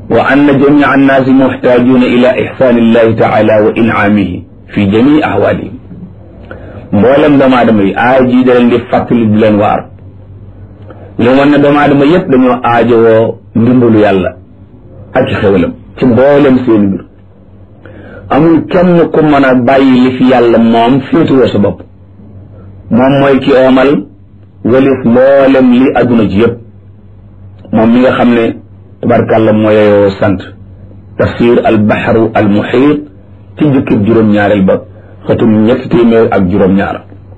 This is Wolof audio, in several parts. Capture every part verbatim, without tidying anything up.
wa anna jamia annaasi muxtaajuuna ila ixsaani illahi taala wa incaamihi fi jamii ahwaalihim mboolem doomu aadama yi aay jii da leen di fàttali di leen waar li woon ne doomu aadama yépp dañoo aajowoo ndimbalu yàlla ak ci xewalam ci mboolem seen mbir amul kenn ku mën a bàyyi li fi yàlla moom féetuwoo sa bopp moom mooy ki oomal walif mboolem li adduna ji yépp moom mi nga xam ne tabarkàlla mooyoo sant tafsir al baxru al muxiit ci jukkib juróom-ñaareel ba xatum ñetti téeméer ak juróom-ñaar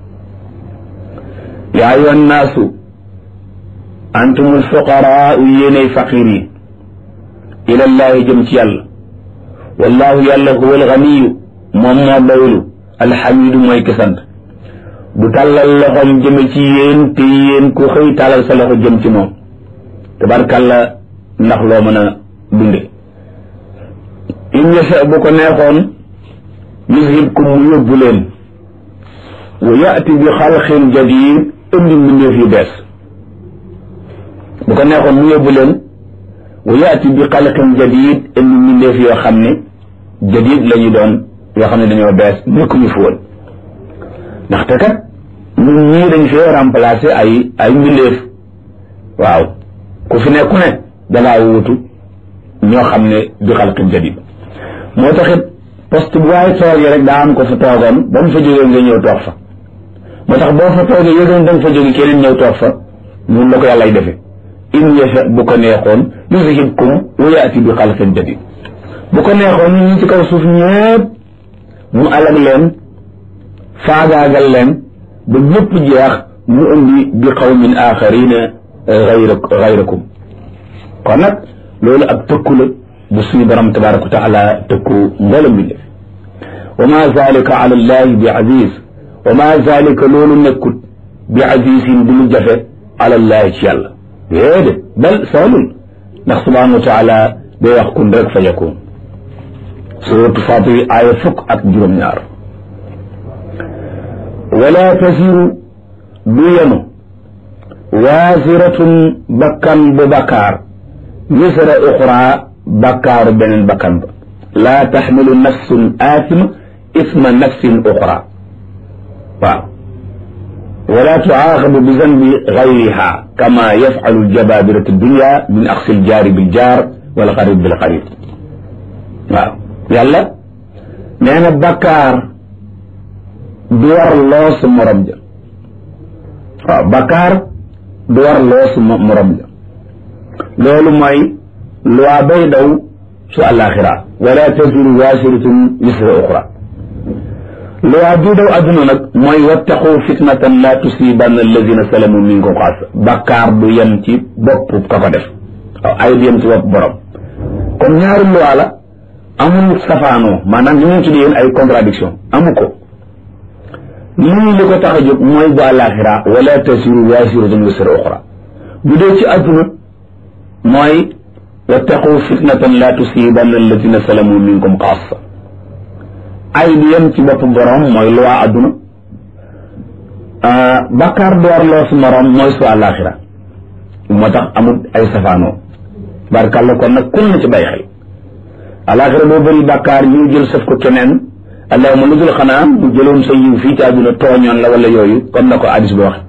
yaa ayyuhan naasu antumul fuqaraa yéenay faqiir yi ilallahi jëm ci yàlla wallahu yàlla huwa alganiyu moom moo doylu alxamidu mooy ki sant du tàllal loxoom jëme ci yéen te yéen ku xëy tàllal sa loxo jëm ci moom tabarkàlla ndax loo mën a dunde in yasha bu ko neexoon yuzhibkum mu yóbbu leen wa yaati bi xalqin jadid indi mbindeef yu bees bu ko neexoon mu yóbbu leen wa yaati bi xalqin jadid indi mbindeef yoo xam ne jadid la ñu doon yoo xam ne dañoo bees nekkuñu fi woon ndaxte kat ñun ñii dañ fee remplacer ay ay mbindeef waaw ku fi nekku ne dangaa wuutu ñoo xam ne bi xalqin jadid moo taxit poste bu waaye toogee rek daa am ko fa toogoon ba mu fa jógee nga ñëw toog fa moo tax boo fa toogee yëgoon da nga fa jóge keneen ñëw toog fa ñun la ko yàllay defe in yasha bu ko neexoon yuzhibkum wa yaati bi xalqin jadid bu ko neexoon ñu ñi ci kaw suuf ñëpp mu alag leen faagaagal leen ba ñëpp jeex mu indi bi qawmin axarina gayra gayrakum kon nag loolu ab tëkku la bu suñu borom tabaraka wa taala tëkku mboolem bi def wa ma zalika ala allahi bi aziz wa ma zalika loolu nekkut bi azizin du lu jafe ala allahi ci yàlla déedéet bal saalul ndax subhanahu wa taala day wax kun rek fa yakun suratu Fatir aaya fukk ak juróom-ñaar wala tasiru du yenu waasiratun bakkan bu bakkaar wisra uxra bakkaaru beneen bakkan ba laa taxmilu nafsun aasima isma nafsin uxra waaw wala tuaaxabu bi zanbi gayriha kama yafcalu ljababiratu dunya min axsi ljaari biljaar wal xarib bilxarib waaw yàlla nee na bakkaar du war loosu morom ja waaw bakkaar du war loosu morom ja loolu mooy loi bay daw su àllaaxira wala taziru waasiratun wisra uxra loi bi daw adduna nag mooy wattaqu fitnatan la tusibanna alladina salamu minkum xaasa bakkaar du yem ci bopp ka ko def waaw ay du yem ci bopp borom kon ñaari loi la amul safaanoo maanaam li ñu tuddee yéen ay contradiction amu ko lii li ko tax a jóg mooy bu àllaaxira wala taziru waasiratun wisra uxra bu dee ci adduna mooy wattaqu fitnatan la tusibanna alladina salamu minkum xaasa ay du yem ci bopp borom mooy lu waa adduna bakkaar door loo su morom mooy su àllaaxira moo tax amul ay safaanoo barkàlla kon nag kun na ci bàyyi xel àllaaxira boo bëri bakkaar ñu jël sëf ko keneen allahuma lu dul xanaa mu jëloon sa yiw fii ci àdduna tooñoon la wala yooyu comme na ko hadis bi wax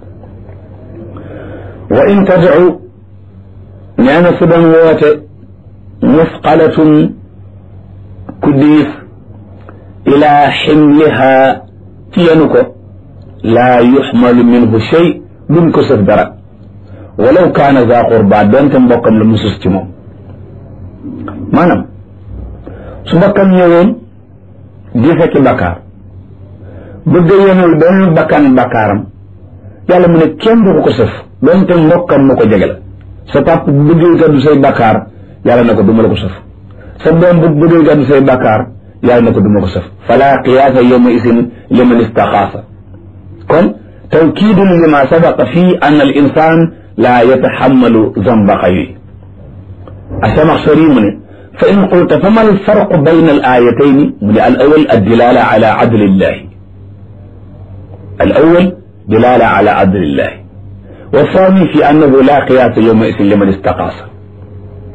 wa in tad'u nee na su doon woote musqalatun ku diis ilaa ximliha ci yenu ko laa yuxmalu minhu shay duñ ko sëf dara walaw kaana za qurba doonte mbokkam la mu sus ci moom maanaam su mbokkam ñëwoon di fekki bakkaar bëgg yenul benn bakkan bakkaaram yàlla mu ne kenn du ko ko sëf doonte mbokkam mu ko jege la sa pap bu bëggee gàddu say bakkaar yàlla na ko duma la ko sëf sa doom bu bëggee gàddu say bakkaar yàlla na ko duma ko sëf fala qiyaasa yawma isin liman istaxaasa kon tawkiidun lima sabaqa fii an al insan laa yataxammalu zamba xayri Asamaxshari mu ne fa in qulta fama al farqu bayna al aayatayni mu ne al awal addilala ala adlillahi al awal dilala ala adlillahi والثاني في أنه لا قياس يومئذ لمن استقاص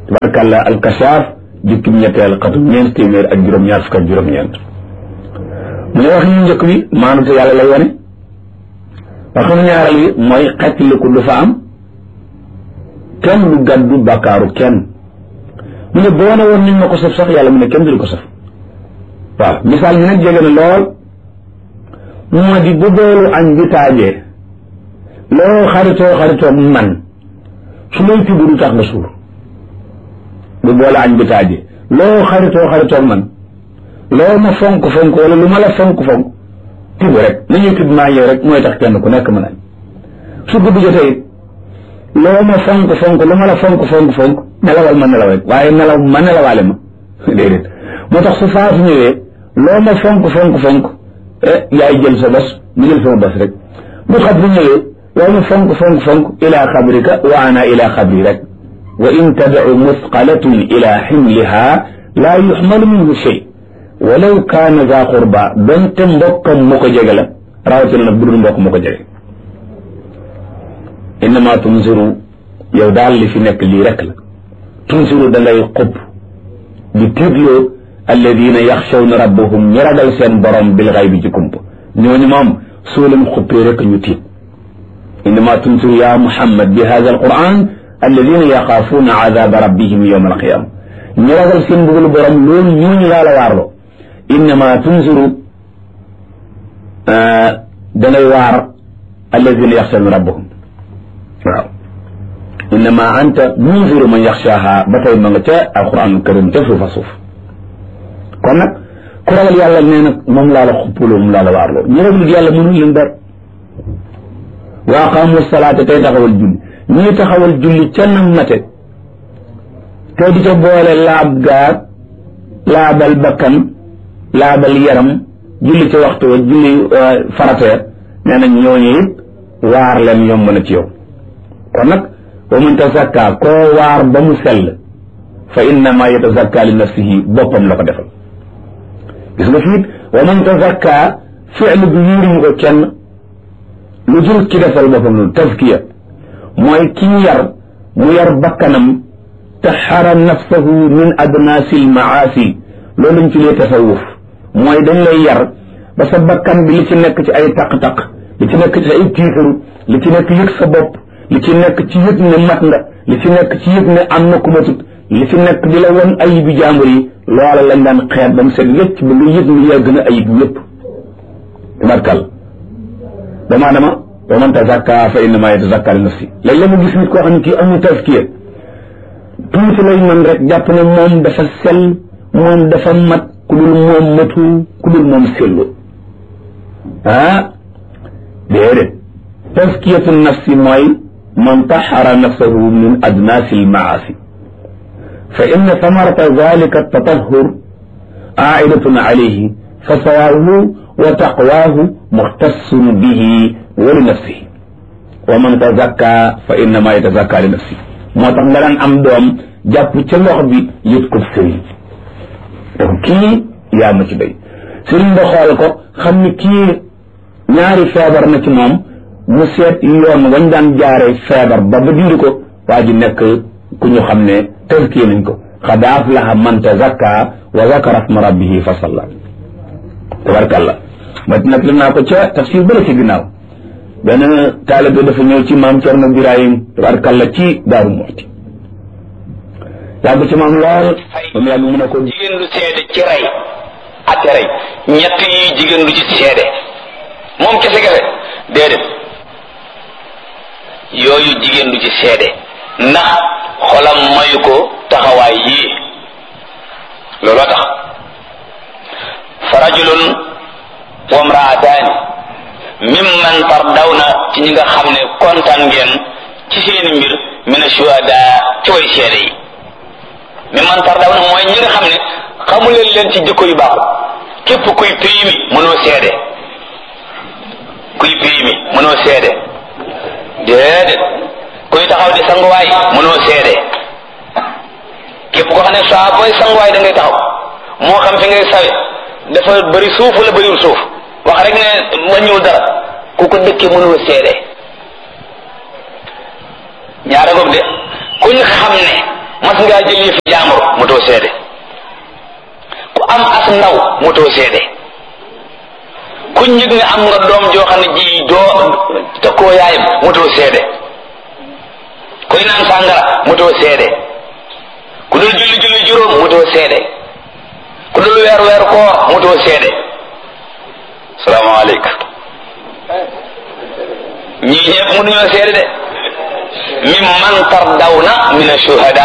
tabarkalla alkashaaf jukkim ñetteel xatum ñeent téeméer ak juróom-ñaar fukk ak juróom-ñeent mu ne wax ñu njëkk bi maanute yàlla lay wane waxam ñaareel bi mooy xettiliku du fa am kenn du gàddu bàkkaaru kenn mu ne boo ne woon niñ ma ko saf sax yàlla mu ne kenn du ko saf waaw misaal mi nag jege na lool moo di bu boolu añ bi taajee loo xaritoo xaritoo man su may tibb du tax nga suur bu boolu añ bi taajee loo xaritoo xaritoo man loo ma fonk fonk wala lu ma la fonk fonk tibb rek nañuy tibb maa yow rek mooy tax kenn ku nekk mën añ su guddi jotee it loo ma fonk fonk lu ma la fonk fonk fonk nelawal ma nelaw rek waaye nelaw ma nelawaale ma déedéet moo tax su faatu ñëwee loo ma fonk fonk fonk eh yaay jël sa bos mu jël sama bos rek bu xat bu ñëwee loo ma fonk fonk fonk ila xabrika wa ana ila xabri rek wa in tadcu musqalatun ila ximliha laa yuxmalu minhu shay walaw kaana za qurba donte mbokkam mu ko jege la rawatina nag bu dul mbokk mu ko jege innama tunziru yow daal li fi nekk lii rek la tunziru da ngay xupp di tiitloo alladina yaxshawna rabbahum ñu ragal seen borom bil xaybi ci kump ñooñu moom soo leen xuppee rek ñu tiit innama tunziru ya muhammad bi hada alquran alladina yaxaafuuna adaba rabbihim yowma alqiyama ñu ragal seen mbugalu borom loolu ñooñu laa la waarloo innama tunziru da ngay waar alladina yaxshawna rabbahum waaw innama anta munziru man yaxshaaha ba tey ma nga ca alquran karim ca suufa suuf kon nag ku ragal yàlla nee nag moom laa la xuppaloo moom laa la waarloo ñu ragal yàlla mënuñ leen dara wa aqaamu salaata tey taxawal julli ñuy taxawal julli ca nam mate te di ca boole laab gaar laabal bakkan laabal yaram julli ca waxtu wa julli faratee nee nañ ñooñu it waar leen yomb na ci yow kon nag wa man tazakka koo waar ba mu sell fa innama yatazakka li nafsihi boppam la ko defal gis nga fiit wa man tazakka fi'l bi yuriñu ko kenn lu dul ki defal boppam loolu tazkiya mooy ki yar mu yar bakkanam taxara nafsahu min adnaasi almaasi loolu lañ ci lee tasawuf mooy dañ lay yar ba sa bakkan bi li ci nekk ci ay taq-taq li ci nekk ci ay tiitaru li ci nekk yëg sa bopp li ci nekk ci yëg ne mat nga li ci nekk ci yëg ne am na ku matut li ci nekk di la won ayib bi jàmbur yi loola lañ daan xeet ba mu set wécc ba nga yëg ni yaa gën a ayib ñëpp barkal damaa dama wa man tazakka fa innama yatazakka li nafsi léegi la mu gis nit koo xam ne kii amul tazkiya tuuti lay mën rek jàpp ne moom dafa sell moom dafa mat ku dul moom matu ku dul moom sellu ah déedéet tazkiyatu nafsi mooy man taxara nafsahu min adnaasi almaasi fa inna samarata dalika tatahur aidatun alayhi fa sawaahu wa taqwaahu muxtassun bihi wa li nafsihi wa man tazakka fa innama yatazakka li nafsi moo tax nga daan am doom jàpp ca lox bi yët ko sëriñ donc kii yaa ma ci béy sëriñ ba xool ko xam ni kii ñaari feebar na ci moom mu seet yoon wañ daan jaare feebar ba ba dindi ko waa ji nekk ku ñu xam ne tazkiya nañ ko qad aflaha man tazakka wa zakara isma rabbihi fa salla tabarkalla ma nag la naa ko ca tafsir bële ci ginnaaw benn taalibe dafa ñëw ci maam Cerno Birahim tabarkalla ci Daaru Muxti yàgg ci maam lool ba mu yàgg mu ne ko jigéen lu seede ci rey ak rey ñett yi jigéen lu ci seede moom kese kese déedéet yooyu jigéen du ci seede ndax xolam mayu ko taxawaay yii looloo tax fa rajulun wa mraataani mimman tardawna ci ñi nga xam ne kontaan ngeen ci seeni mbir min ashuhada ci way seede yi mimman tardawna mooy ñi nga xam ne xamuleen leen ci jikko yu baaxu képp kuy pays mi mënoo seede kuy pays mi mënoo seede déedéet kuy taxaw di sanguwaay mënoo seede képp koo xam ne saa booy sanguwaay da ngay taxaw moo xam fi ngay sawe dafa bëri suuf wala bëriwul suuf wax rek ne wàññiwul dara ku ko dëkkee mënoo seede ñaara goog de kuñ xam ne mas ngaa jël yëfi jaamur motoo seede ku am as ndaw motoo seede ku ñëg nga am nga doom joo xam ne ji doo takkoo yaayam motoo seede kuy naan sàngara motoo seede ku dul julli julli juróom motoo seede ku dul weer weer koor motoo seede salaamaaleykum ñii ñëpp mënuñoo seede de min man tardawna min ashuhada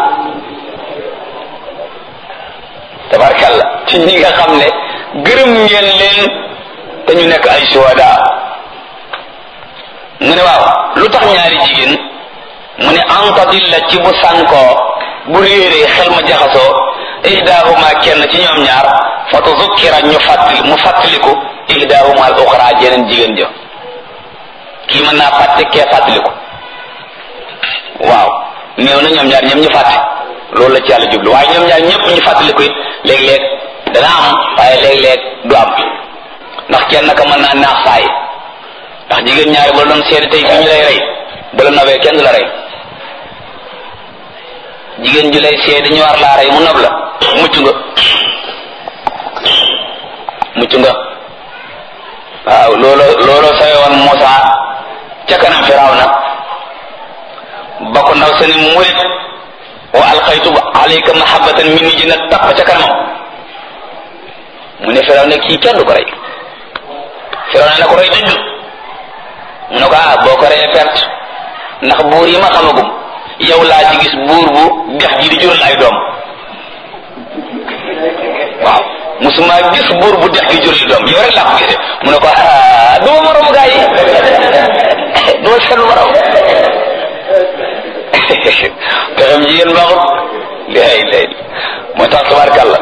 tabarkalla ci ñi nga xam ne gërëm ngeen leen te ñu nekk ay shuhada mu ne waaw lu tax ñaari jigéen mu ne antadilla ci bu sànkoo bu réeree xel ma jaxasoo ihdahuma kenn ci ñoom ñaar fa tuzukkira ñu fàttali mu fàttaliku ihdahuma al uxra jeneen jigéen jo kii mën naa fàtte kee fàttaliku waaw néew na ñoom ñaar ñëpp ñu fàtte loolu la ci yàlla jublu waaye ñoom ñaar ñëpp ñu fàttaliku it léeg-léeg dana am waaye léeg-léeg du am ndax kenn ka mën naa naax saay ndax jigéen ñaari ba la doon seede tey fi ñu lay rey ba la nobee kenn du la rey jigéen ju lay seede ñu war laa rey mu nob la mucc nga mucc nga waaw loolo loolo sawe woon Muusa ca kanam Firawna ba ko ndaw seni murit wa alqaytu alayka mahabbatan minni ji na tapp ca kanamam mu ne Firawna kii kenn du ko rey Firawna na ko rey dëgg mu ne ko ah boo ko reyee perte ndax buur yi ma xamagum yow laa ci gis buur bu dex ji di jural ay doom waaw musuma gis buur bu dex gi jural doom yow rek laa ko gisee mu ne ko ah duma moromu gaa yi duma seen morom pexem jigéen baaxut léegi léegi moo tax tabarkàlla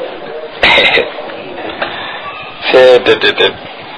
c'est tëtëtët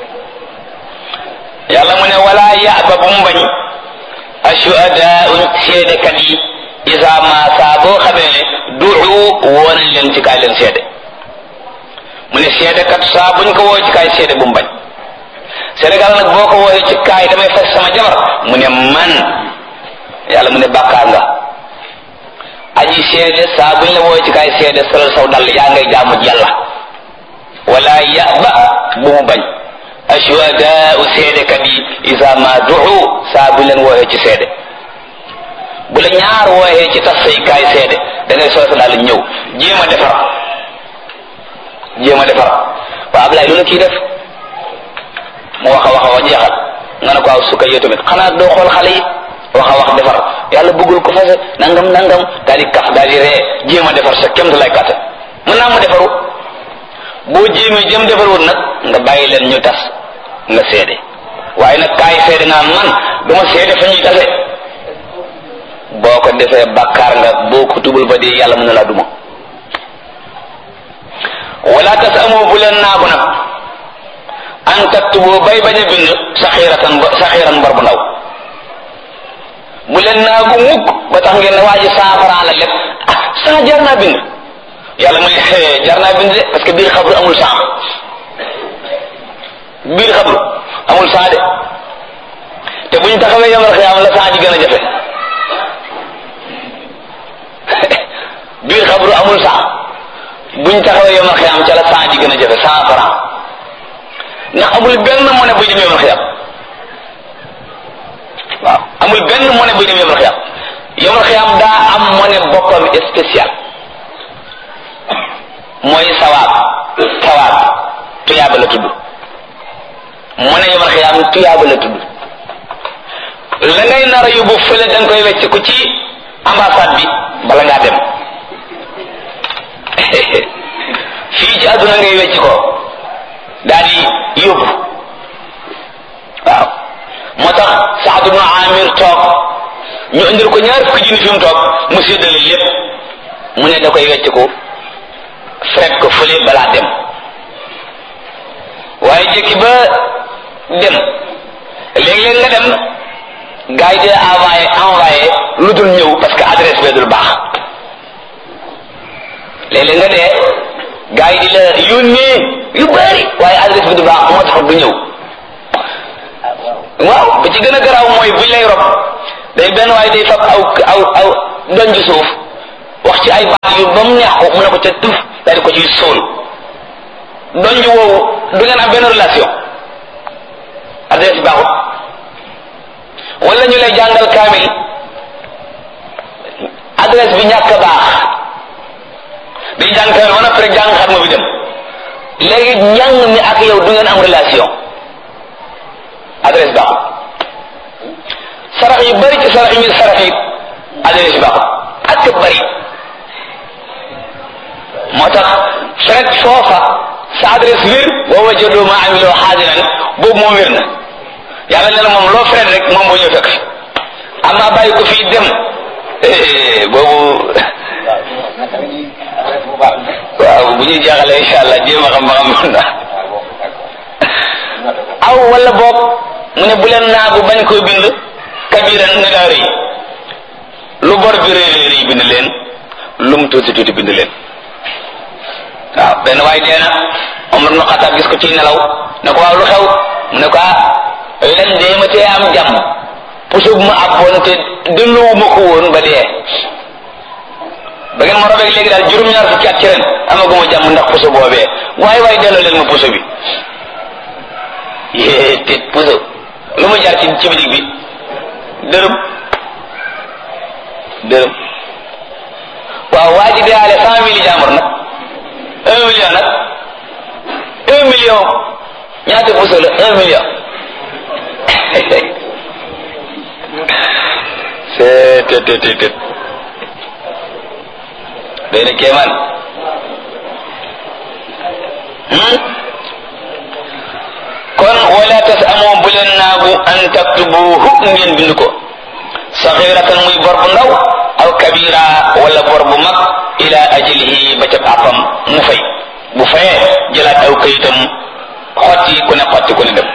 yàlla mu ne wala yaaba bu mu bañ ashuhadaa'u seedekat yi isa ma saa boo xamee ne du'u woonañ leen ci kaay leen seede mu ne seedekat saa buñ ko woo ci kaay seede bu mu bañ Sénégal nag boo ko wooyee ci kaay damay fas sama jabar mu ne man yàlla mu ne bàkkaar nga aji seede saa buñ la wooyee ci kaay seede solal saw dal yaa ngay jaamu yàlla wala yaba bu mu bañ ashuhadaa'u seedekat yi isa ma du'u saa buñ leen wooyee ci seede bu la ñaar wooyee ci tas say kaay seede da ngay solal sa dal ñëw jéem a defar jéem a defar waaw Ablaye lu la kii def mu wax a wax a wax jeexal nga ne ko aw sukka yow tamit xanaa doo xool xale yi wax a wax defar yàlla bëggul ko fase nangam nangam daal di kaf daal di ree jéem a defar sa kemt lay kàttan mën naa mu defaru boo jéemee jëm defarul nag nga bàyyi leen ñu tas nga seede waaye nag kaay seede nga man duma seede fa ñuy tase boo ko defee bàkkaar nga boo ko tubal ba dee yàlla mën na laa duma wala tas amoo bu leen naagu nag an taktubu bay bañ a bind saxiratan saxiran mbar bu ndaw bu leen naagu mukk ba tax ngeen ne waa ji cent franc la lépp ah cent jar naa bind yàlla muy jar naa bind de parce que biir xabru amul cent biir xabru amul cent de te buñ taxawee yomal xiyaam la cent ji gën a jafe biir xabru amul cent buñ taxawee yomal xiyaam ca la cent ji gën a jafe cent franc ndax amul benn monnaie buy dem yomal xiyaam waaw amul benn monnaie buy dem yomal xiyaam yomal xiyaam daa am monnaie boppam spécial mooy sawaab sawaab tuyaaba la tudd monnaie yomal xiyaam tuyaaba la tudd la ngay nar a yóbbu fële da nga koy wecc ko ci ambassade bi bala ngaa dem fii ci àdduna ngay wecc ko daal di yóbbu waaw moo tax Saad ibn Amir toog ñu indil ko ñaar fukki junni fi mu toog mu séddale lépp mu ne da koy wecc ko fekk ko fële balaa dem waaye jëkki ba dem léeg-léeg nga dem gars yi di envoyé envoyé lu dul ñëw parce que adresse bee dul baax léeg-léeg nga dee gars yi di la yónnee yu bari waaye adresse bi du baax moo tax du ñëw waaw ba ci gën a garaaw mooy buñ lay rob day benn waaye day fab aw aw aw doon ci suuf wax ci ay baat yu ba mu neex ko mu ne ko ca tuf daal di ko ci sóol donj woowu du ngeen am benn relation adresse baaxut. wala ñu lay jàngal kaamil adresse bi ñàkk a baax day jàng kaamil ba noppi rek jàng xatma bi dem léegi njàng mi ak yow du ngeen am relation adresse baaxut. sarax yu bari ci sarax yi ñu sarax yi adresse yi baaxut ak bari moo tax fekk foofa sa adresse wér wa wajadu ma amiloo xaadiran boobu moom wér na yàlla ne la moom loo fred rek moom boo ñëw fekk fi amma bàyyi ko fii dem boobu waaw bu ñuy jeexalee incha allah jéem a xam ba xam na aw wala boog mu ne bu leen naagu bañ koy bind kabiran ne daa rëy lu bor bi rëy rëy rëy bind leen lu mu tuuti tuuti bind leen waaw benn waay dee na Omar ibn Khattab gis ko ci nelaw ne ko waaw lu xew mu ne ko ah len dee ma tee am jàmm puso bu ma abboon te delloo ma ko woon ba dee ba ngeen ma robeeg léegi daal juróom-ñaar fukki at ci ren amaguma jàmm ndax puso boobee waaye waaye delloo leen ma puso bi yée te puso lu mu jar ci ci bitig bi dërëm dërëm waaw waa ji deyaale cent mille jàmbur nag un million nag un million ñaata puso la un million c'est te te te te day na kéemaan kon wala tas amoo bu leen naagu an taktubuhu ngeen bind ko saxiratan muy bor bu ndaw aw kabira wala bor bu mag ila ajlihi ba ca àppam mu fay bu fayee jëlaat aw kayitam xotti ku ne xotti ku ne dem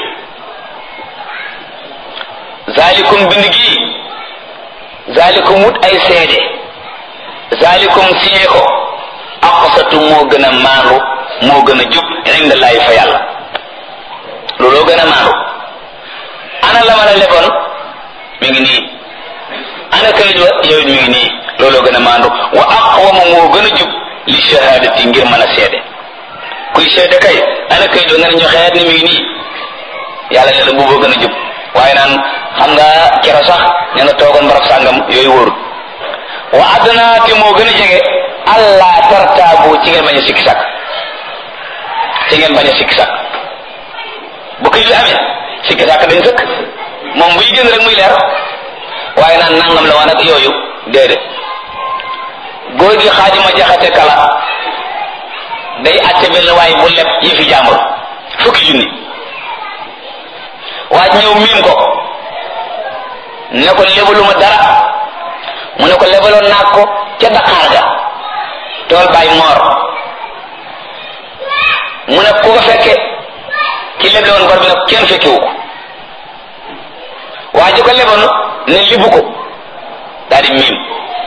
zalikum bind gi zalikum wut ay seede zalikum signé ko aqsatu moo gën a maandu moo gën a jub inda laahi fa yàlla looloo gën a maandu ana la ma la leboon mi ngi nii ana kayit wa yow mi ngi nii looloo gën a maandu wa aqwamu moo gën a jub li shahadati ngir mën a seede kuy seede kay ana kayit wa nga ne ñu xeet ni mi ngi nii yàlla ne la booboo gën a jub waaye naan xam nga kero sax ña nga toogoon barab sàngam yooyu wóorul wa adna te moo gën a jege allah tartaabu ci ngeen bañ a sikki sàkk ci ngeen bañ a sikki sàkk bu kayit yu amee sikki sàkk dañ sëkk moom buy gën rek muy leer waaye naan nangam la waan ak yooyu déedéet góor gi xaajima jaxate kala day àtte benn waaye bu leb yi fi jàmbur fukki junni waaj ñëw miim ko ne ko lebaluma dara mu ne ko lebaloon naa ko ca Dakar ga tool bay moor mu ne ku ko fekke ki leble woon bor bi nag kenn fekkewu ko waa ji ko leboon ne libu ko daal di miim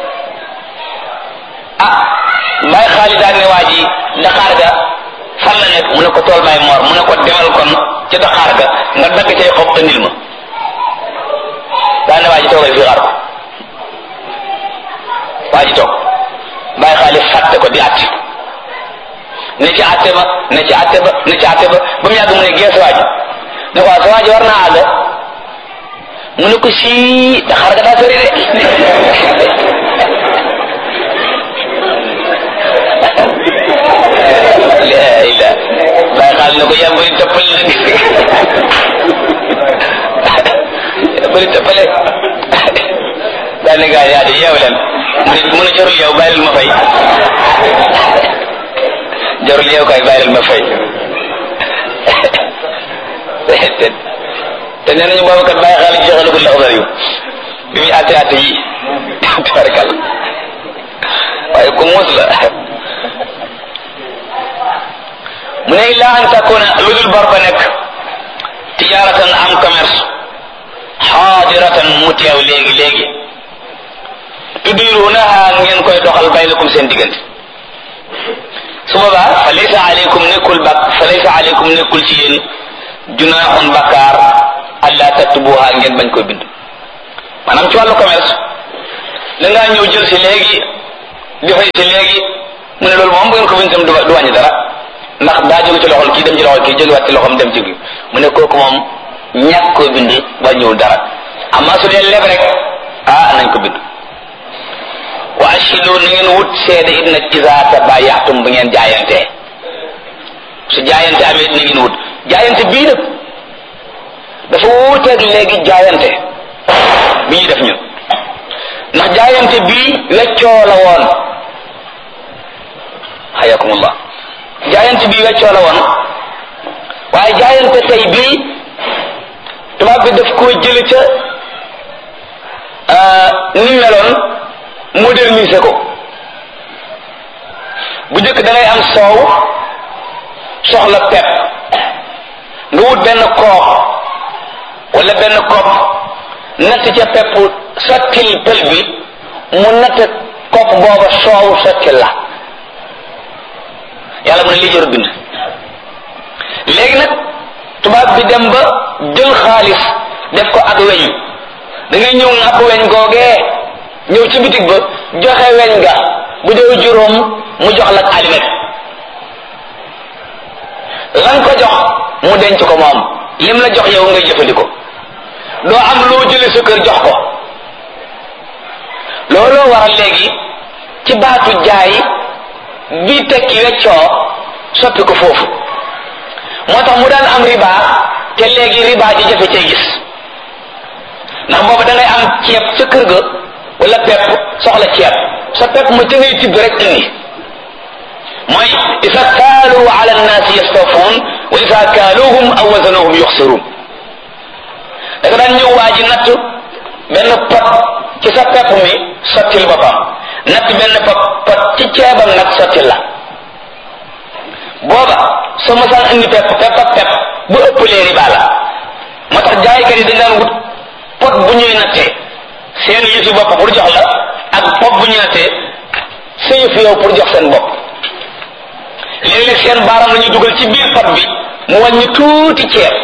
ah mbay xaalis daal ne waa ji Dakar ga fan la nekk mu ne ko tool bay moor mu ne ko demal kon ca Dakar ga nga dagg cay xob andil ma daa ne waa ji toogal fii xaar ko waa ji toog mbay xaalis fàtte ko di àtte ne ci àtte ba ne ci àtte ba ne ci àtte ba ba mu yàgg mu ne gees waa ji ne ko sa waa ji war naa àgg mu ne ko sii Dakar ga daa sori de la ila bàyyi xaal ne ko yaa bëri toppale yaa bëri toppale daa ne gaa yaa di yeew leen mu ne mu ne jarul yeew bàyyil ma fay jarul yeew kay bàyyil ma fay te nee nañu boobu kat bàyyi xaal ji joxalagul la xabar yu bi muy àtte àtte yi tabarkal waaye ku muus la mu ne illaa an takuna lu dul bor ba nekk tijaaratan am commerce xaadiratan mu teew léegi léegi tudirunaha ngeen koy doxal baynakum seen diggante su boobaa fa laysa aleykum nekkul bak fa laysa aleykum nekkul ci yéen junaaxun bakkaar alla taktubuha ngeen bañ koy bind maanaam ci wàllu commerce da ngaa ñëw jël si léegi di fay si léegi mu ne loolu moom bu ngeen ko bind tam du wàññi dara ndax daa jóge ci loxol kii dem ci loxol kii jógewaat ci loxom dem ci kii mu ne kooku moom ñàkk koo bind wàññiwul dara amma su dee leb rek ah nañ ko bind. wa ashidu na ngeen wut seede it nag iza tabaya'tum bu ngeen jaayantee su jaayante amee na ngeen wut jaayante bii nag dafa wuuteeg léegi jaayante bi ñuy def ñun ndax jaayante bii weccoo la woon hayakumullah jaayante bii weccoo la woon waaye jaayante tey bii tubaab bi daf koo jële ca ni meloon moderniser ko bu njëkk da ngay am soow soxla pepp nga wut benn koox wala benn kopp natt ca pepp sottil pël bi mu natt kopp booba soow sottil la yàlla mu ne lii jëru bind léegi nag tubaab bi dem ba jël xaalis def ko ak weñ da ngay ñëw ngàpp weñ googee ñëw ci bitig ba joxe weñ ga bu dee juróom mu jox la alimet lan ko jox mu denc ko moom lim la jox yow ngay jëfandikoo doo am loo jële sa kër jox ko looloo waral léegi ci baatu jaay bi tekki weccoo soppi ko foofu moo tax mu daan am riba te léegi riba ji jafe cee gis ndax boobu da ngay am ceeb sa kër ga wala pepp soxla ceeb sa pepp ma ca ngay tibb rek indi mooy isa kaalu ala annaasi yastawfuun wa isa kaaluhum aw wazanuhum yuxsiruun da nga daan ñëw waa ji natt benn pot ci sa pepp mi sottil boppam natt benn pot pot ci ceebam nag sottil la booba soo mosaan indi pepp pepp ak pepp bu ëppalee riba la moo tax jaaykat yi dañ daan wut pot bu ñuy nattee seen yëfi bopp pour jox la ak pot bu ñuy nattee sa yëfi yow pour jox seen bopp léeg-léeg seen baaram la ñuy dugal ci biir pot bi mu wàññi tuuti ceeb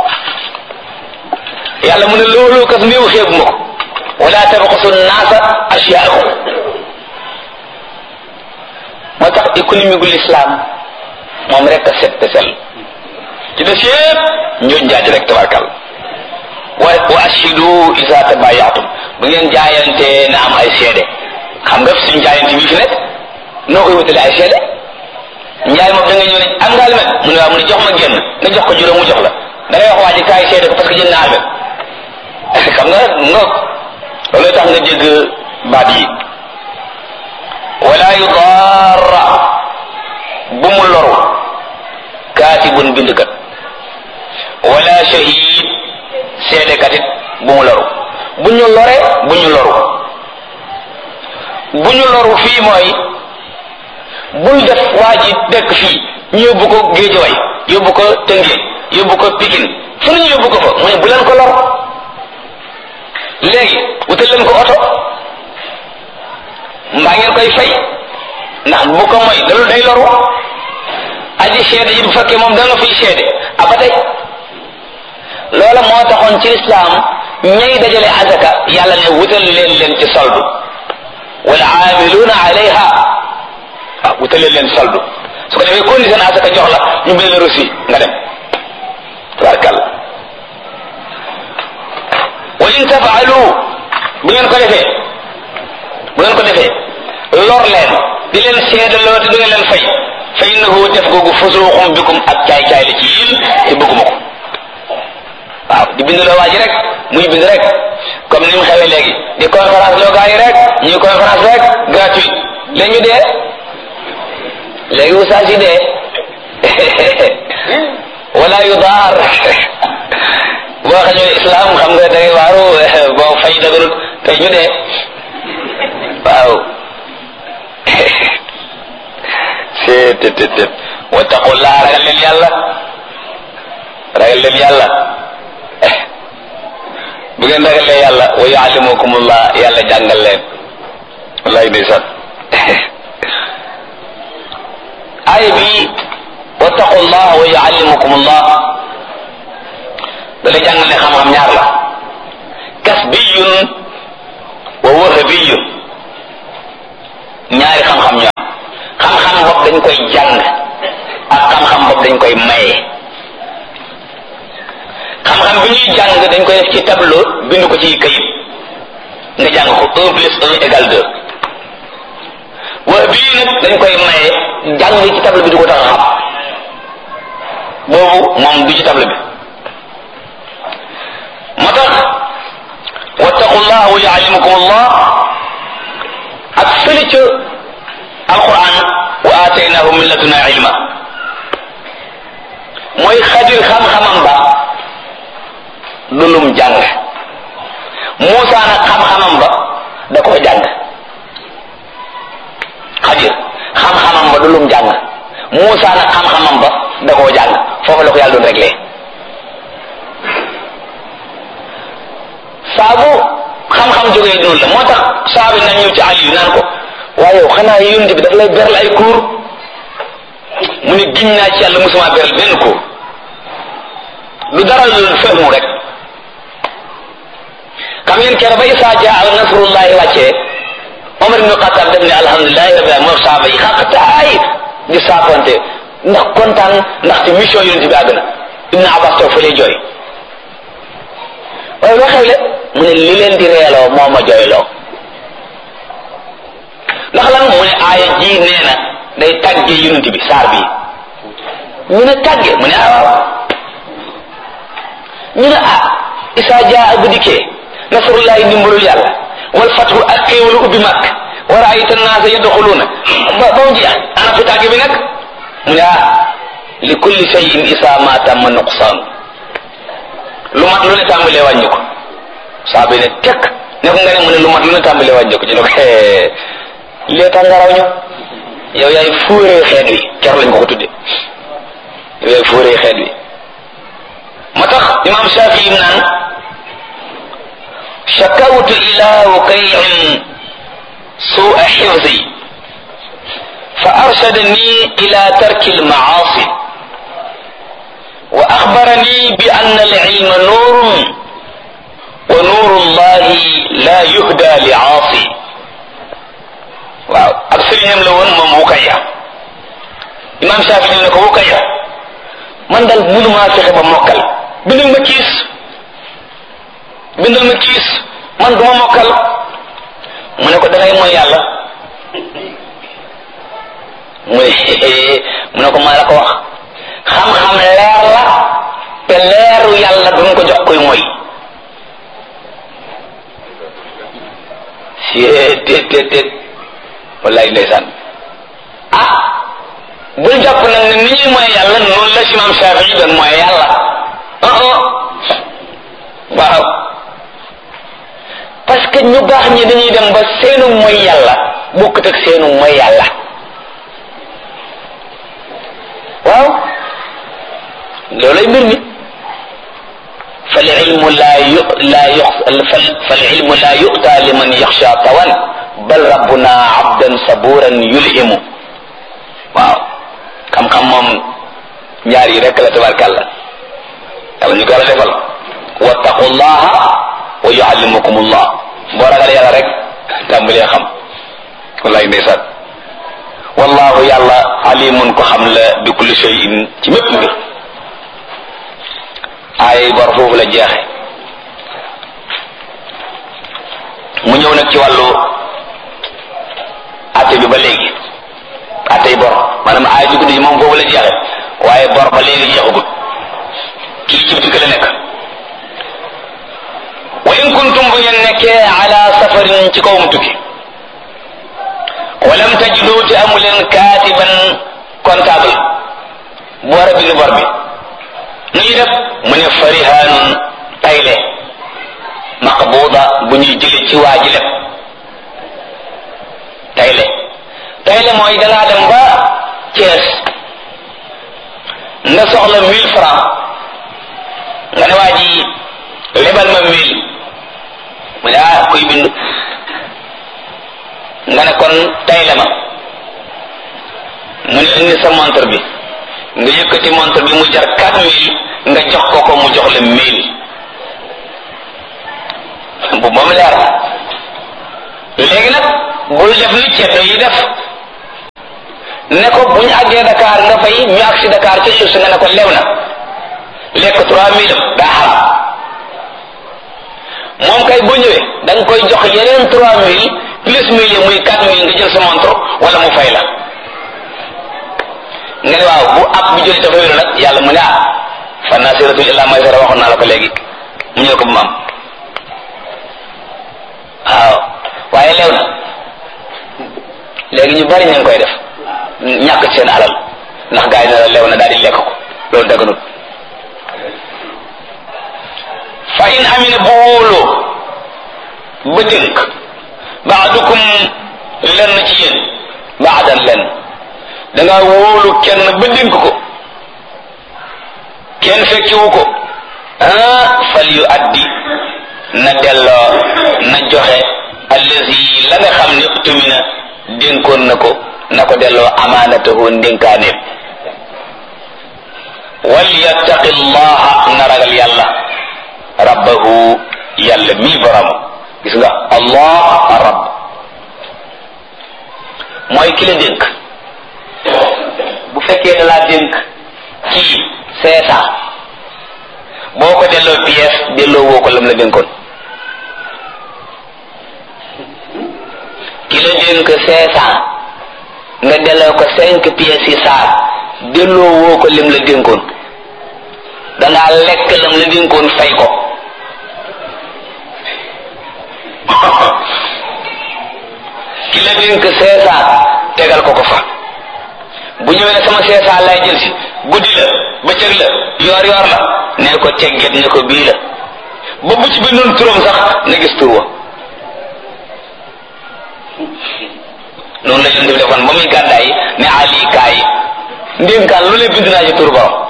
yàlla mu ne loolu kat néew xeebu ma ko wala tabxasu naasa asyaahum moo tax économie gu l'islam moom rek a set te sell ci des yëpp ñooñ jaaji rek tabarkal wa wa ashidu isa tabayaatum bu ngeen jaayante na am ay seede xam nga suñu jaayante bii fi nekk noo koy wutale ay seede njaay moom da nga ñëw ne am nga almet mu ne waaw mu ne jox ma génn nga jox ko juróom mu jox la da ngay wax waa ji kaay seede ko parce que jënd na almet xam nga ngoog loolu tax nga dégg baat yi wala yudarra bu mu loru kaatibun bindkat wala shahid seedekat it bu mu loru bu ñu lore bu ñu loru bu ñu loru fii mooy bul def waa ji dëkk fii ñu yóbbu ko Géejawaay yóbbu ko Tëngéej yóbbu ko Pikine fu ñu yóbbu ko fa mu ne bu leen ko lor léegi wutal leen ko oto mbaa ngeen koy fay ndax bu ko moy dalul day loru aji seede yi bu fekkee moom da nga fiy seede aba tey loola moo taxoon ci lislaam ñay dajale azaka yàlla ne wutal leen leen ci soldu wal aamiluuna alayha waaw wutal leen leen soldu su ko defee condition azaka jox la ñu bind la reçu nga dem tabarakàllah wa in tafaalu bu ngeen ko defee bu ngeen ko defee lor leen di leen seedaloo te du ngeen leen fay fa innahu def googu fusuuqum bikum ak caay caay la ci yéen te bëgguma ko waaw di bind loo waa ji rek muy bind rek comme ni mu xewee léegi di conférence loo gaa yi rek ñuy conférence rek gratuite léegi ñu dee léegi wusaa si dee wala yu daar boo xañoo islam xam nga da ngay waaru boo fay daganut tey ñu dee waaw c'est tet tet tet wattaqullah ragal leen yàlla ragal leen yàlla bu ngeen ragalee yàlla wa yuallimukumullah yàlla jàngal leen wallahi ndeysaan aaya bi wattaqullah wa yuallimukumullah da lay jàngal ne xam-xam ñaar la kasbiyun wa wahabiyun ñaari xam-xam ñu am xam-xam bopp dañ koy jàng ak xam-xam bopp dañ koy maye. xam-xam bi ñuy jàng dañ koy def ci tableau bind ko ci kayit nga jàng ko un plus un égale deux. wax bii nag dañ koy maye jàng ci tableau bi du ko tax a xam boobu moom du ci tableau bi. moo tax wattaqullah wa yuallimukum allah ak fële ca alquran wa ataynahu min laduna ilma mooy Xadir xam-xamam ba du lum jàng Muusa nag xam-xamam ba da koo jàng. Xadir xam-xamam ba du lum jàng Muusa nag xam-xamam ba da koo jàng foofu la ko yàlla doon réglé. saabu xam-xam jógee noonu la moo tax saabu nañ ñëw ci Aliyu naan ko waaye yow xanaa yonent bi daf lay beral ay cours mu ne giñ naa ci yàlla musuma beral benn cours lu dara lu fehmu rek. xam ngeen keroog ba Isaa jaa nasrullahi wàccee Omar ibn Xattaab def ne alhamdulilahi rabbil alamin moo saaba yi xaqtaay di saafonte ndax kontaan ndax ci mission yonent bi àgg na. Ibn Abbas toog fa lay jooy waaye loo xewle mu ne li leen di reeloo moo ma jooyloo ndax lan mu ne aaya ji nee na day tàgge yonent bi saar bi ñu ne tàgge mu ne ah waaw ñu ne ah Isaa jaa bu dikkee nasrullahi ndimbalul yàlla wal fathu ak xéewalu ubbi màkk wa ra'ayta an-naasa yadxuluuna ba ba mu jeex ana fi tàgge bi nag mu ne ah li kulli shay'in isaa ma tamma nuqsaan lu mat lu ne tàmbalee wàññi ko saa bi ne tekk ne ko nga ne mu ne lu mat lu ne tàmbalee wàññi ko ci ne ko lee tax nga raw ñu yow yaay fuuree xeet wi ker lañ ko ko tudde yow yaay fuuree xeet wi moo tax imam Shafii naan shakawtu ila Wukay'in su'a hifzi fa arshadani ila tarki al-ma'asi wa axbarani bi anna al-ilma nuurun wa nuuru llahi la yuhda li aasi. waaw ak sëriñam la woon moom Wukayya. Imam Shafii ne ko Wukayya man daal mënumaa fexe ba mokkal bindal ma kiis bindal ma kiis man duma mokkal mu ne ko dangay mooy yàlla mu ne mu ne ko maa la ko wax xam-xam leer la te leeru yàlla duñ ko jox koy mooy si téet téet téet wallaay ndeysaan ah bul jàpp nag ne ni ñuy mooy yàlla noonu la si Imam Shafii doon mooy yàlla ah ah waaw parce que ñu baax ñi dañuy dem ba seenu mooy yàlla bokkut ak seenu mooy yàlla waaw loolay mbir mi fal ilmu laa yu laa yu fal ilmu laa yu'ta liman yaxsha tawan bal rabbuna abdan saburan yulhimu waaw xam-xam moom ñaar yi rek la tabarkàlla yàlla ñu ko la defal wattaqullaha wa yuallimukumullah boo ragal yàlla rek tàmbalee xam wallaay ndeysaan wallahu yàlla alimun ko xam la bi kulli shay'in ci mépp mbir ay bor foofu la jeexe mu ñëw nag ci wàllu atte bi ba léegi attey bor maanaam aay bi guddi moom foofu la jeexe waaye bor ba léegi jeexagut kii ci bitik la nekk wa in kuntum bu ngeen nekkee ala safarin ci kawum tukki walam tajidu te amu leen kaatiban comptable bu war a bind bor bi nu ñuy def mu ne farihanun tayle maqbuda bu ñuy jële ci waa ji lépp tayle tayle mooy dangaa dem ba Thiès nga soxla mille francs nga ne waa ji lebal ma mille mu ne ah kuy bind nga ne kon tayle ma mu ne indi sa montre bi nga yëkkati montre bi mu jar quatre mille nga jox ko ko mu jox la mille bu moom leer léegi nag bul def ni ceddo yi def ne ko bu ñu àggee Dakar nga fay ñu agsi Dakar ca suuf si nga ne ko lew na lekk trois mille daa xaram moom kay boo ñëwee da nga koy jox yeneen trois mille plus mille muy quatre mille nga jël sa montre wala mu fay la nga ne waaw bu ab bi jëlee dafa wéru nag yàlla mu ne ah fa nasiratul illa maysara waxoon naa la ko léegi mu ñëw ko bu mu am waaw waaye lew na léegi ñu bari ñu ngi koy def ñàkk ci seen alal ndax gaa yi ne la lew na daal di lekk ko loolu daganut fa in amina bu wóoloo ba dénk baadukum lenn ci yéen baadan lenn da ngaa wóolu kenn ba dénk ko kenn fekkiwu ko ah fal yu addi na delloo na joxe allazi la nga xam ne tumina dénkoon na ko na ko delloo amaanatahu ndénkaaneem wal yattaqi llaha na ragal yàlla rabbahu yàlla mii borom gis nga allah rabb mooy ki la dénk bu fekkee da laa dénk kii cinq cent boo ko delloo pièce delloo woo ko lam la dénkoon ki la dénk cinq cent nga delloo ko cinq pièces yi saar delloo woo ko lim la dénkoon dangaa lekk lam la dénkoon fay ko ki la dénk cinq cent tegal ko ko fa bu ñëwee ne sama cinq cent lay jël si guddi la bëccëg la yoor yoor la ne ko tegget ne ko bii la ba bu ci bindoon turam sax na gis tur wa noonu la yonent bi defoon ba muy gàddaay ne ali kaay ndénkaan lu ne bind naa ci tur borom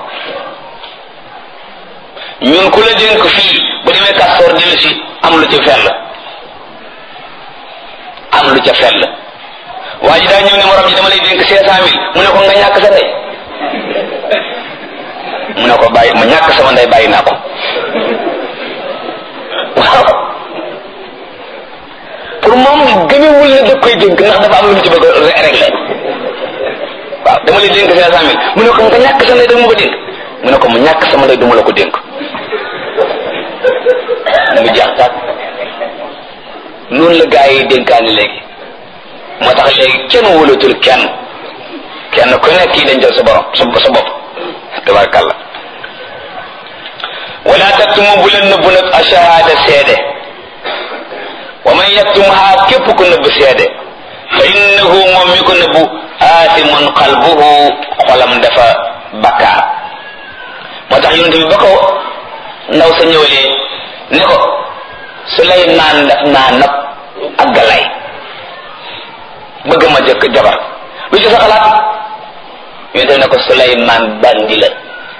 ñun ku la dénk fii bu demee kastoor dellu si am lu ca fell am lu ca fell waa ji daa ñëw ne morom ji dama lay dénk cinq cent mille mu ne ko nga ñàkk sa ndey mu ne ko bàyyi ma ñàkk sama ndey bàyyi naa ko waaw pour moom gëmewul ne da koy dénk ndax dafa am lu mu ci bëgg a régler waaw dama lay dénk cinq cent mille mu ne ko nga ñàkk sa ndey dama ko dénk mu ne ko mu ñàkk sama ndey duma la ko dénk mu jeex tàkk noonu la gaa yi dénkaani léegi moo tax léegi kenn wóolatul kenn kenn ku nekk kii dañ jël sa borom sa sa bopp tabarkàlla wala taktumu bu leen nëbbu nag ashahada seede wa man yaktumha képp ku nëbb seede fa innahu moom mi ko nëbbu aasimun qalbuhu xolam dafa bakkaar moo tax yonent bi ba ko ndaw sa ñëwalee ne ko Suleymaan daf naa nab ak Galaay bëgg ma jëkk jabar lu ci sa xalaat yonent ne ko Suleymaan bandi la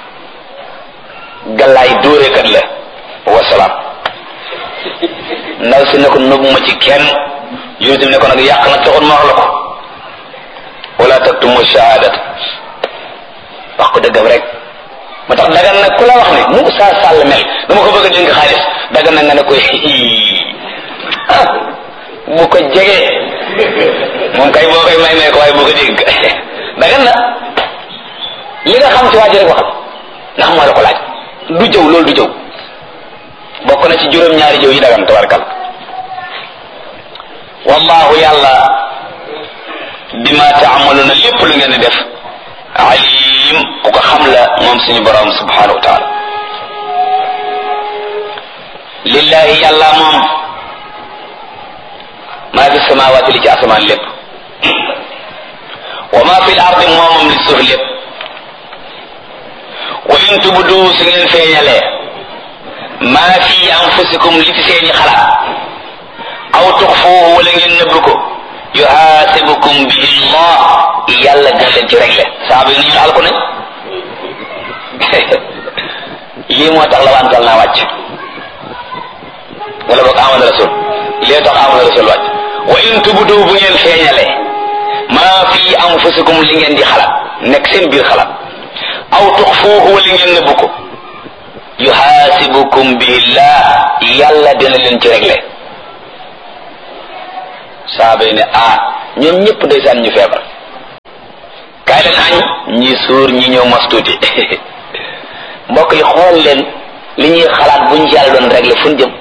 Galaay dóorekat la wasalaam ndaw si ne ko nëbb ma ci kenn yonent ne ko nag yàq na taxoon ma wax la ko wala taktumu shahadat wax ko dëggam rek moo tax dagan nag ku la wax ne mu saa sàll mel dama ko bëgg a dénk xaalis dagan na nga ne koy ah bu ko jegee moom kay boo koy may may ko waaye boo ko dénk dagan na li nga xam ci waa ji rek waxal ndax moo la ko laaj du jëw loolu du jëw bokk na ci juróom-ñaari jëw yi dagan tabarkal wallahu yàlla bima taamaluna lépp lu ngeen di def alim ku ko xam la moom suñu borom subhanahu wa taala lillahi yàlla moom maa fi samawati li ci asamaan lépp wa ma fi l ardi moomam li suuf lépp wa in tubdu su ngeen feeñalee maa fi anfusikum li ci seeni xalaat aw tuxfuuhu wala ngeen nëbb ko yuhaasibukum bihi llah yàlla dina leen ci réglé saaba yi nañu alku nañ lii moo tax la wantal naa wàcc wala boog amana rasul lii tax amana rasul wàcc wa in tubdu bu ngeen feeñalee maa fi anfusikum li ngeen di xalaat nekk seen biir xalaat aw tuxfuuhu wala ngeen nëbb ko yuhaasibukum bihi llah yàlla dina leen ci réglé saaba yi ne ah ñoom ñëpp ndeysaan ñu feebar kaay leen añ ñi suur ñi ñëw mos tuuti mbokk yi xool leen li ñuy xalaat buñ ci yàlla doon régler fu ñu jëm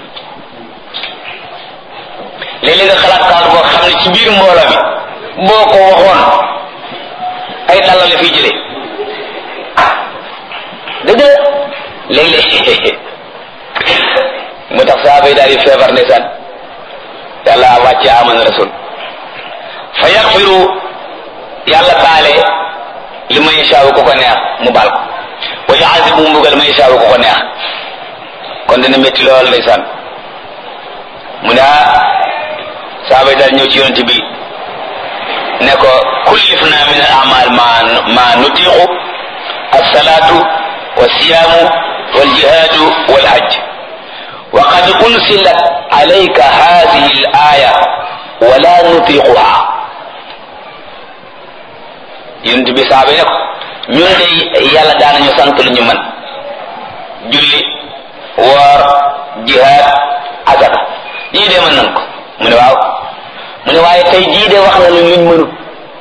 léeg-léeg nga xalaat xalaat boo xam ne ci biir mbooloo mi boo ko waxoon ay dalla la fiy jëlee ah dëgg la léeg-léeg mu tax saaba yi daal di feebar ndeysaan yàlla wàcce amana rasul fa yaxfiru yàlla baale li may saawu ko ko neex mu baal ko wa yaasibu mbugal may saawu ko ko neex kon dina métti lool ndeysaan mu ne ah saaba yi daal ñëw ci yonent bi ne ko kullifna min al amal ma ma nutiqu alsalatu walsiyaamu waljihaadu walhajj wa qad unsilat alayka hadihi al aya wala nutiquha yonent bi saaba yi ne ko ñun de yàlla daanañu sant lu ñu mën julli woor jihaad azaka yii de mën nan ko mu ne waaw mu ne waaye tey jii de wax na lu luñ mënut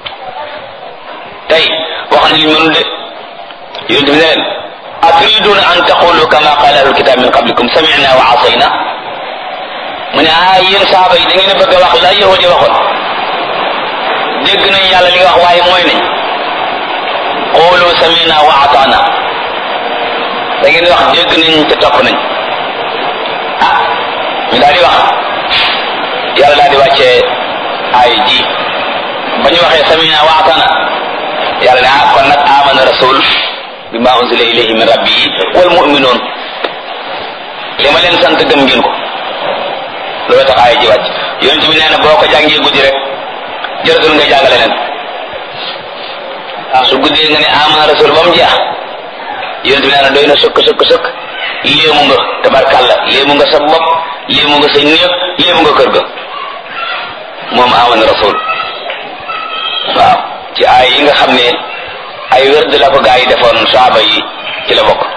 tey wax na luñ mënut de yonent bi ne leen aturiduna an taqulu kama qala ahlul kitab min qablikum sami'na wa asayna mu ne ah yéen saaba yi da ngeen a bëgg a wax la yahudi waxoon dégg nañ yàlla li nga wax waaye mooy nañ qulu sami'na wa ata'na da ngeen wax dégg nañ te topp nañ ah ñu daal di wax yàlla daal di wàccee ay ji ba ñu waxee sami'na wa ata'na yàlla ne ah kon nag amana rasul bima unzila ilayhi min rabbihi wal mu'minun li ma leen sant gëm ngeen ko loolu tax ay ji wàcc yonent bi nee na boo ko jàngee guddi rek jërëtul nga jàngale leen su guddee nga ne amana rasul ba mu jeex yonent bi nee na doy na sëkk sëkk sëkk léemu nga tabarkàlla léemu nga sa bopp léemu nga sa néeg léemu nga kër ga moom amana rasul waaw ci ay yi nga xam ne ay wérd la ko gaa yi defoon saaba yi ci la bokk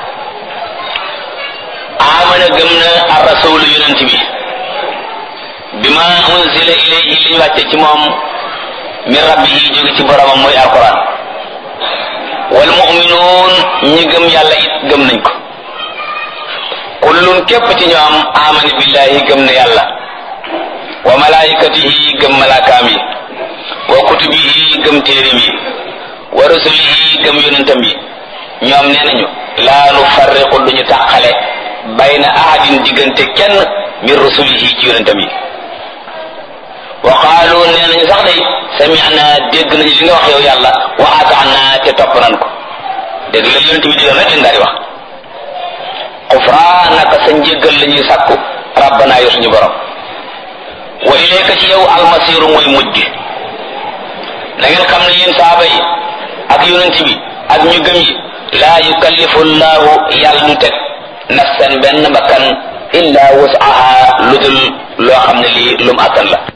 amana gëm na ar rasul yonent bi bima unzila ilayhi li ñu wàcce ci moom min rabbihi jóge ci boromam mooy alquran wal mu'minuun ñi gëm yàlla it gëm nañ ko kullun képp ci ñoom amana billahi gëm na yàlla wa malaikatihi gëm malaakaam yi wa kutubihi gëm téerim yi wa rusulihi gëm yonentam yi ñoom nee nañu laa nu farriqu duñu tàqale bayna ahadin diggante kenn min rusulihi ci yonentam yi wa qaalu nee nañu sax day sami'na dégg nañu li nga wax yow yàlla wa ata'na te topp nan ko dégg la yonent bi digal rek lañ daal di wax xufraanaka sa njéggal la ñuy sàkku rabbana yow suñu borom wa ilayka ci yow almasiru mooy mujj na ngeen xam ne yéen saaba yi ak yonent bi ak ñu gëm yi laa yukallifu llahu yàlla du teg nafsan benn bakkan illa wus'aha lu dul loo xam ne lii lum attan la